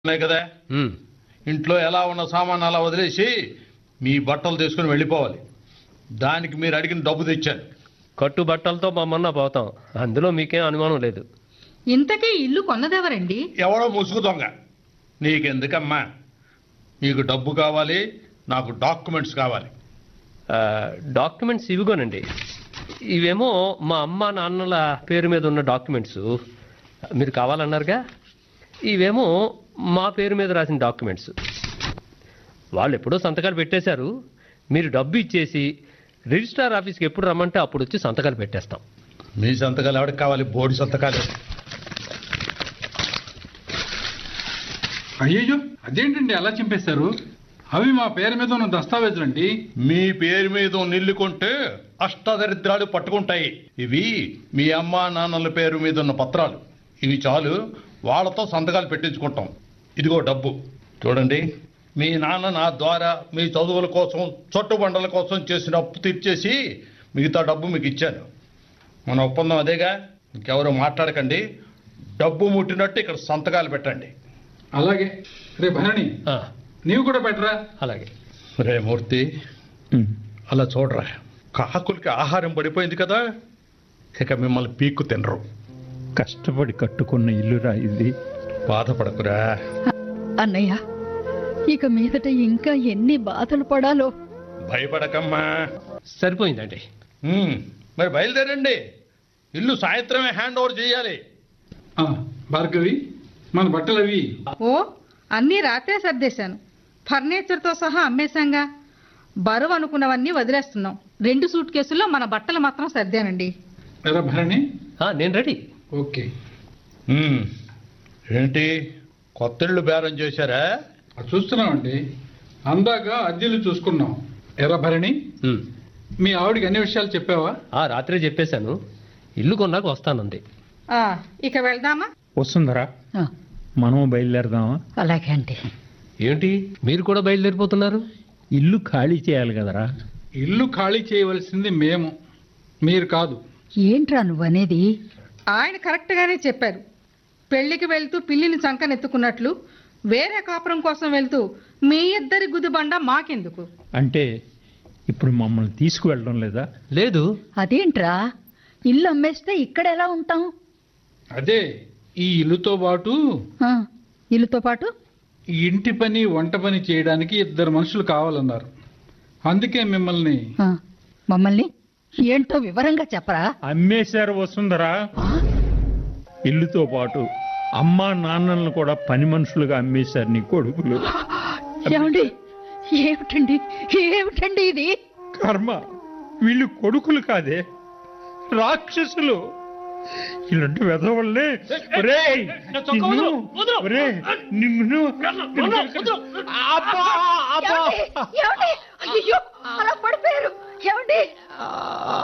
ఉన్నాయి కదా, ఇంట్లో ఎలా ఉన్న సామాన్ అలా వదిలేసి మీ బట్టలు తీసుకుని వెళ్ళిపోవాలి. దానికి మీరు అడిగిన డబ్బు తెచ్చాను. కట్టు బట్టలతో మమ్మల్ని పోతాం, అందులో మీకేం అనుమానం లేదు. ఇంతకీ ఇల్లు కొన్నదెవరండి? ఎవడో ముసుగు దొంగ. నీకెందుకమ్మా? నీకు డబ్బు కావాలి, నాకు డాక్యుమెంట్స్ కావాలి. డాక్యుమెంట్స్ ఇవిగోనండి. ఇవేమో మా అమ్మ నాన్నల పేరు మీద ఉన్న డాక్యుమెంట్స్, మీరు కావాలన్నారుగా. ఇవేమో మా పేరు మీద రాసిన డాక్యుమెంట్స్. వాళ్ళు ఎప్పుడో సంతకాలు పెట్టేశారు. మీరు డబ్బు ఇచ్చేసి రిజిస్ట్రార్ ఆఫీస్కి ఎప్పుడు రమ్మంటే అప్పుడు వచ్చి సంతకాలు పెట్టేస్తాం. మీ సంతకాలు ఎవరికి కావాలి? బోర్డు సంతకాలు. అయ్యో, అదేంటండి అలా చింపేశారు? అవి మా పేరు మీద ఉన్న దస్తావేజులండి. మీ పేరు మీద నిల్లు కొంటే అష్టదరిద్రాలు పట్టుకుంటాయి. ఇవి మీ అమ్మా నాన్నల పేరు మీద ఉన్న పత్రాలు. ఇవి చాలు, వాళ్ళతో సంతకాలు పెట్టించుకుంటాం. ఇదిగో డబ్బు చూడండి. మీ నాన్న నా ద్వారా మీ చదువుల కోసం, చుట్టుబండల కోసం చేసిన అప్పు తీర్చేసి మిగతా డబ్బు మీకు ఇచ్చాను. మన ఒప్పందం అదేగా. ఇంకెవరు మాట్లాడకండి. డబ్బు ముట్టినట్టు ఇక్కడ సంతకాలు పెట్టండి. అలాగే. రే భరణి, నీవు కూడా పెట్టరా. అలాగే. రే మూర్తి, అలా చూడరా. కాకులకి ఆహారం పడిపోయింది కదా, ఇక మిమ్మల్ని పీక్కు తినరు. కష్టపడి కట్టుకున్న ఇల్లురా ఇది. బాధపడకురా. అన్నయ్య, ఇక మీదట ఇంకా ఎన్ని బాధలు పడాలో. భయపడకమ్మా. సరిపోయిందండి. మరి బయలుదేరండి. ఇల్లు సాయంత్రమే హ్యాండ్ ఓవర్ చేయాలి. భార్గవి, మన బట్టలు అవి. ఓ, అన్నీ రాత్రే సర్దేశాను. ఫర్నిచర్తో సహా అమ్మేశాంగా. బరువు అనుకున్నవన్నీ వదిలేస్తున్నాం. 2 సూట్ కేసుల్లో మన బట్టలు మాత్రం సర్దానండి. ఎలా భరణి? నేను రెడీ. ఓకే. ఏంటి కొత్త ఇళ్ళు బేరం చేశారా? చూస్తున్నామండి. అందాక అద్దెలు చూసుకున్నాం. ఎరా భరణి, మీ ఆవిడికి అన్ని విషయాలు చెప్పావా? రాత్రే చెప్పేశాను. ఇల్లు కొన్నాక వస్తానంది. ఇక వెళ్దామా? వస్తుందరా, మనం బయలుదేరదామా? అలాగే అండి. ఏంటి మీరు కూడా బయలుదేరిపోతున్నారు? ఇల్లు ఖాళీ చేయాలి కదరా. ఇల్లు ఖాళీ చేయవలసింది మేము, మీరు కాదు. ఏంట్రా నువ్వనేది? ఆయన కరెక్ట్ గానే చెప్పారు. పెళ్లికి వెళ్తూ పిల్లిని చంకనెత్తుకున్నట్లు వేరే కాపురం కోసం వెళ్తూ మీ ఇద్దరి గుదిబండ మాకెందుకు? అంటే ఇప్పుడు మమ్మల్ని తీసుకువెళ్ళడం లేదా? లేదు. అదేంట్రా, ఇల్లు అమ్మేస్తే ఇక్కడ ఎలా ఉంటాం? అదే, ఈ ఇల్లుతో పాటు ఇల్లుతో పాటు ఈ ఇంటి పని, వంట పని చేయడానికి 2 మనుషులు కావాలన్నారు. అందుకే మిమ్మల్ని. మమ్మల్ని ఏంటో వివరంగా చెప్పరా? అమ్మేశారు వస్తుందరా. ఇల్లుతో పాటు అమ్మా నాన్నలను కూడా పని మనుషులుగా అమ్మేశారు నీ కొడుకులు. ఏమండి, ఏమిటండి ఏమిటండి ఇది? కర్మ, వీళ్ళు కొడుకులు కాదే, రాక్షసులు. ఇలాంటి వెధవల్లే నిన్ను అలా పడిపోయారు. ఏమండి?